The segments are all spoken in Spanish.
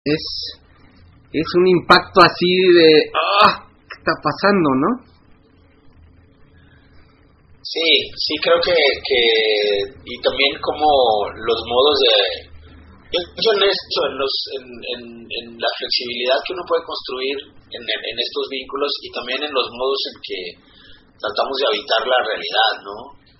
es un impacto así de ¿qué está pasando, no? Sí, creo que y también como los modos de pienso en esto, en la flexibilidad que uno puede construir en estos vínculos y también en los modos en que tratamos de habitar la realidad, ¿no?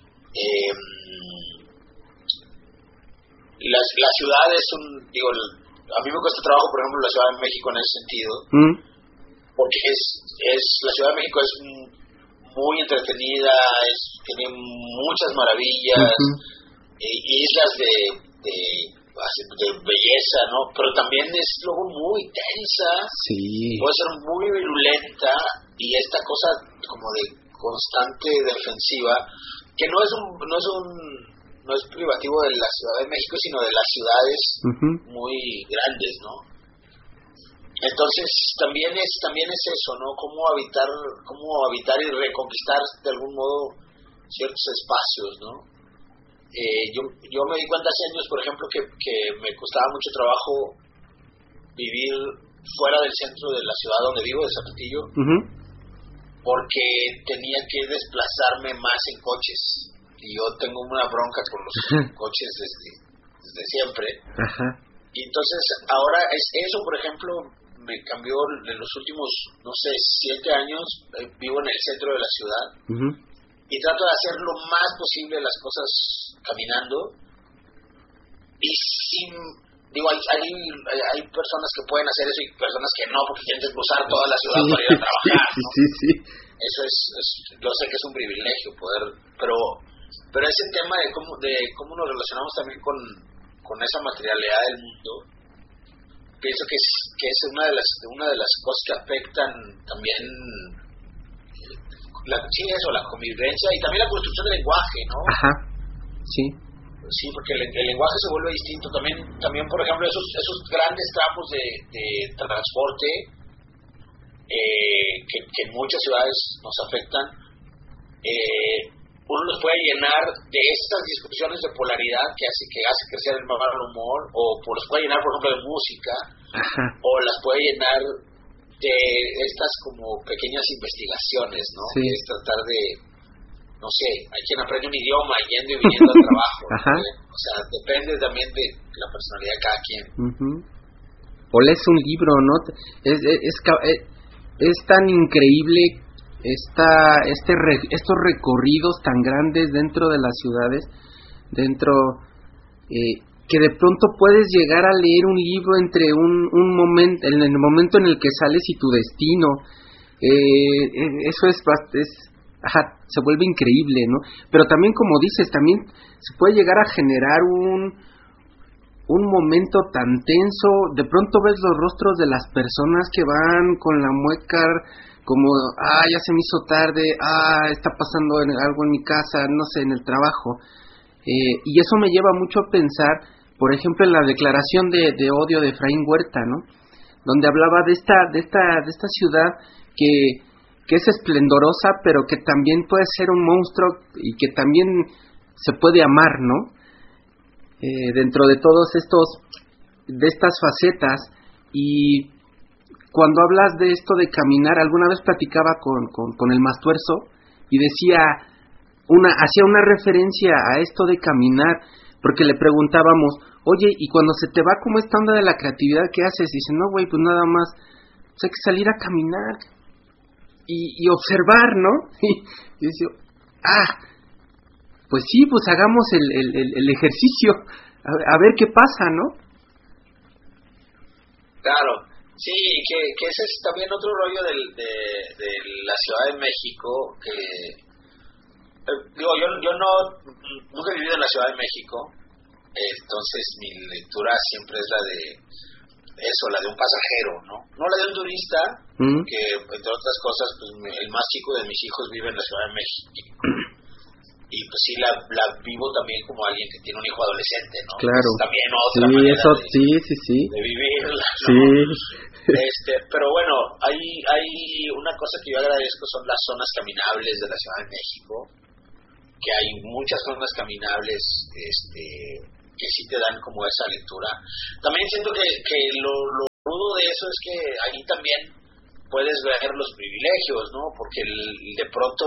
La ciudad es a mí me cuesta trabajo, por ejemplo, la Ciudad de México en ese sentido, porque la Ciudad de México es muy entretenida, tiene muchas maravillas, islas de belleza, ¿no? Pero también es luego muy tensa, puede ser muy virulenta, y esta cosa como de constante defensiva, que no es privativo de la Ciudad de México, sino de las ciudades muy grandes, ¿no? Entonces también es eso, ¿no? Cómo habitar y reconquistar de algún modo ciertos espacios, ¿no? Yo me di cuenta hace años, por ejemplo, que me costaba mucho trabajo vivir fuera del centro de la ciudad donde vivo, de Zapatillo, porque tenía que desplazarme más en coches, y yo tengo una bronca con los coches desde siempre. Y entonces ahora eso, por ejemplo, me cambió en los últimos, 7 años. Vivo en el centro de la ciudad y trato de hacer lo más posible las cosas caminando, y hay personas que pueden hacer eso y personas que no, porque tienen que cruzar toda la ciudad para ir a trabajar, ¿no? Sí. Eso yo sé que es un privilegio poder, pero ese tema de cómo nos relacionamos también con esa materialidad del mundo, pienso que es una de las cosas que afectan también la convivencia y también la construcción del lenguaje, ¿no? Sí, porque el lenguaje se vuelve distinto. También por ejemplo, esos grandes tramos de transporte que en muchas ciudades nos afectan, uno los puede llenar de estas discusiones de polaridad que hace crecer el mal humor, o los puede llenar, por ejemplo, de música, o las puede llenar de estas como pequeñas investigaciones, ¿no? Que es tratar de, hay quien aprende un idioma yendo y viniendo al trabajo, o sea, depende también de la personalidad de cada quien. O lees un libro, ¿no? Es tan increíble estos recorridos tan grandes dentro de las ciudades, que de pronto puedes llegar a leer un libro entre un momento, en el momento en el que sales y tu destino. Eso se vuelve increíble, ¿no? Pero también, como dices, también se puede llegar a generar un momento tan tenso. De pronto ves los rostros de las personas que van con la mueca como, ya se me hizo tarde, está pasando algo en mi casa, no sé, en el trabajo. Y eso me lleva mucho a pensar, por ejemplo, en la declaración de odio de Efraín Huerta, ¿no? Donde hablaba de esta ciudad que es esplendorosa, pero que también puede ser un monstruo y que también se puede amar, ¿no? Dentro de todos estas facetas. Y cuando hablas de esto de caminar, alguna vez platicaba con el Mastuerzo y hacía una referencia a esto de caminar, porque le preguntábamos, oye, y cuando se te va como esta onda de la creatividad, ¿qué haces? Y dice, no, güey, pues nada más, pues hay que salir a caminar y observar, ¿no? Y dice, pues sí, pues hagamos el ejercicio, a ver qué pasa, ¿no? Claro. Sí, que ese es también otro rollo de la Ciudad de México, que yo nunca he vivido en la Ciudad de México, entonces mi lectura siempre es la de un pasajero, ¿no? No la de un turista, que entre otras cosas, pues el más chico de mis hijos vive en la Ciudad de México. Y pues sí la vivo también como alguien que tiene un hijo adolescente, ¿no? Claro. Es también otra manera de vivirla, ¿no? Pero bueno, hay una cosa que yo agradezco, son las zonas caminables de la Ciudad de México, que hay muchas zonas caminables que sí te dan como esa lectura. También siento que lo eso es que ahí también puedes ver los privilegios, ¿no? Porque de pronto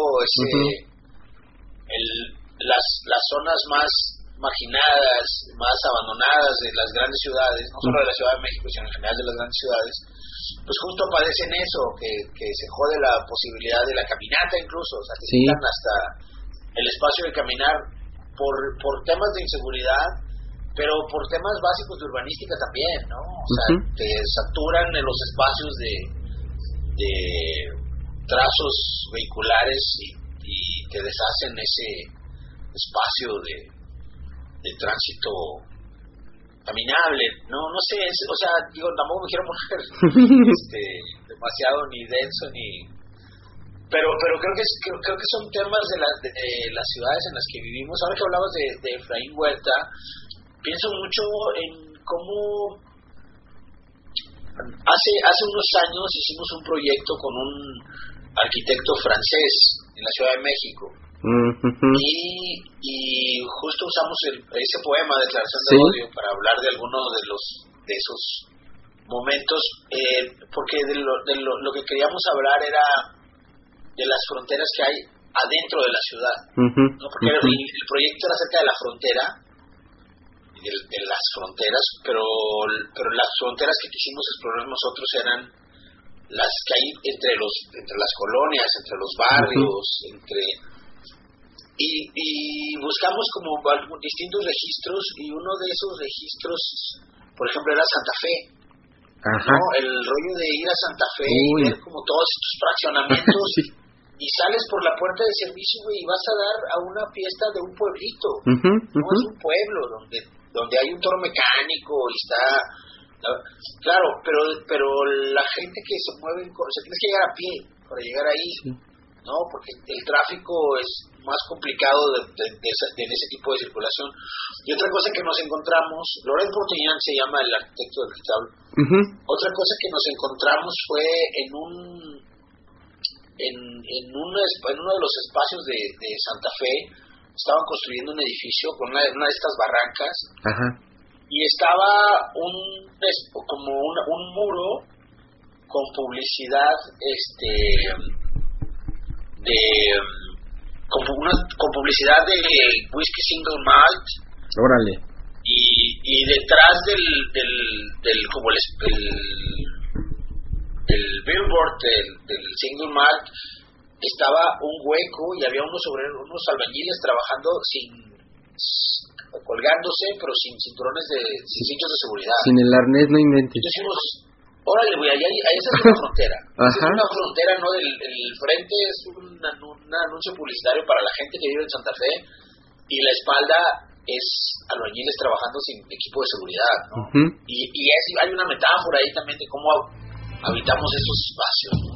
las zonas más marginadas, más abandonadas de las grandes ciudades, no solo de la Ciudad de México, sino en general de las grandes ciudades, pues justo padecen eso, que se jode la posibilidad de la caminata incluso, o sea, que quitan hasta el espacio de caminar por temas de inseguridad, pero por temas básicos de urbanística también, ¿no? O sea, te saturan en los espacios de trazos vehiculares y te deshacen ese espacio de tránsito caminable, no sé, o sea, digo, tampoco me quiero poner demasiado ni denso pero creo que son temas de las ciudades en las que vivimos. Ahora que hablabas de Efraín Huerta, pienso mucho en cómo hace unos años hicimos un proyecto con un arquitecto francés en la Ciudad de México. Y justo usamos ese poema de Declaración de Odio para hablar de algunos de esos momentos, porque de lo que queríamos hablar era de las fronteras que hay adentro de la ciudad, ¿no? Porque el proyecto era acerca de la frontera, de las fronteras, pero las fronteras que quisimos explorar nosotros eran las que hay entre las colonias, entre los barrios, y buscamos como distintos registros, y uno de esos registros, por ejemplo, era Santa Fe, ¿no? El rollo de ir a Santa Fe y ver como todos estos fraccionamientos y sales por la puerta de servicio, güey, y vas a dar a una fiesta de un pueblito, no es un pueblo donde hay un toro mecánico y está, claro, pero la gente que se mueve, o sea, tienes que llegar a pie para llegar ahí, ¿no? Porque el tráfico es más complicado en ese tipo de circulación. Y otra cosa que nos encontramos, Laurent Portignan se llama el arquitecto del que te hablo. Otra cosa que nos encontramos fue en uno de los espacios de Santa Fe. Estaban construyendo un edificio con una de estas barrancas, y estaba un muro con publicidad con publicidad de whisky single malt. Órale. Y detrás del como el billboard del single malt estaba un hueco y había unos albañiles trabajando colgándose, pero sin cinturones sin cintos de seguridad. Sin el arnés, no inventes. Entonces decimos, órale, güey, ahí esa es una frontera. Es una frontera, ¿no? El frente es un anuncio publicitario para la gente que vive en Santa Fe, y la espalda es albañiles trabajando sin equipo de seguridad, ¿no? Y hay una metáfora ahí también de cómo habitamos esos espacios.